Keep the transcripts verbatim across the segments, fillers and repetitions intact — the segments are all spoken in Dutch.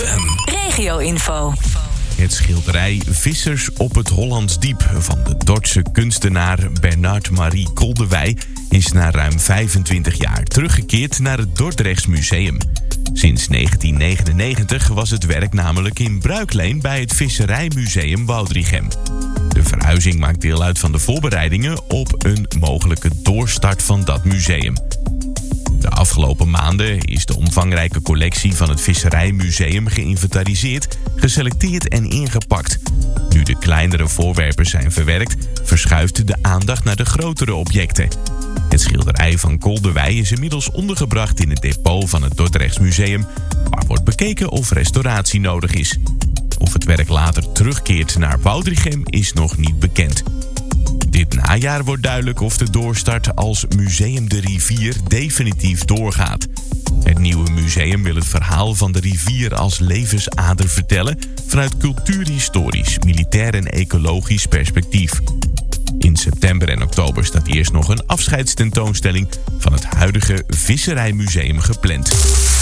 F M. Regio-info. Het schilderij Vissers op het Hollands Diep van de Dordtse kunstenaar Bernard-Marie Koldewey is na ruim vijfentwintig jaar teruggekeerd naar het Dordrechts Museum. Sinds negentien negenennegentig was het werk namelijk in bruikleen bij het Visserijmuseum Woudrichem. De verhuizing maakt deel uit van de voorbereidingen op een mogelijke doorstart van dat museum. De afgelopen maanden is de omvangrijke collectie van het Visserijmuseum geïnventariseerd, geselecteerd en ingepakt. Nu de kleinere voorwerpen zijn verwerkt, verschuift de aandacht naar de grotere objecten. Het schilderij van Koldewey is inmiddels ondergebracht in het depot van het Dordrechts Museum, waar wordt bekeken of restauratie nodig is. Of het werk later terugkeert naar Woudrichem is nog niet bekend. Dit najaar wordt duidelijk of de doorstart als Museum de Rivier definitief doorgaat. Het nieuwe museum wil het verhaal van de rivier als levensader vertellen vanuit cultuurhistorisch, militair en ecologisch perspectief. In september en oktober staat eerst nog een afscheidstentoonstelling van het huidige Visserijmuseum gepland.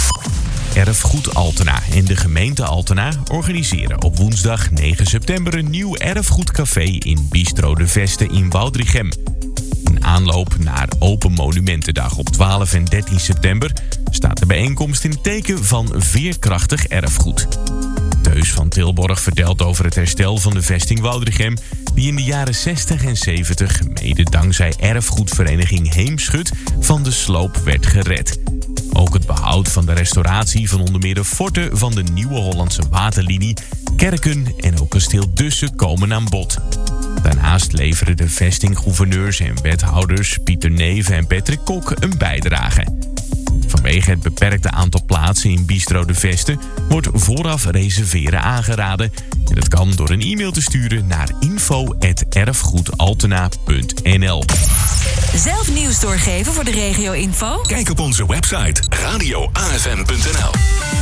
Erfgoed Altena en de gemeente Altena organiseren op woensdag negen september een nieuw erfgoedcafé in Bistro de Veste in Woudrichem. In aanloop naar Open Monumentendag op twaalf en dertien september staat de bijeenkomst in het teken van veerkrachtig erfgoed. Teus van Tilborg vertelt over het herstel van de vesting Woudrichem, die in de jaren zestig en zeventig mede dankzij erfgoedvereniging Heemschut van de sloop werd gered. Ook het behoud van de restauratie van onder meer de forten van de Nieuwe Hollandse Waterlinie, kerken en ook kasteel Dussen komen aan bod. Daarnaast leveren de vestinggouverneurs en wethouders Pieter Neven en Patrick Kok een bijdrage. Vanwege het beperkte aantal plaatsen in Bistro de Veste wordt vooraf reserveren aangeraden. En dat kan door een e-mail te sturen naar info at erfgoedaltena punt n l. Zelf nieuws doorgeven voor de regio-info? Kijk op onze website radio a f m punt n l.